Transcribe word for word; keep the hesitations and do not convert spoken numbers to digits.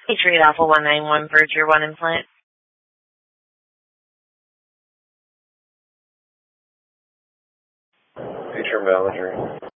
Patriot Alpha one nine one, Bridger one implant. Patriot Ballinger.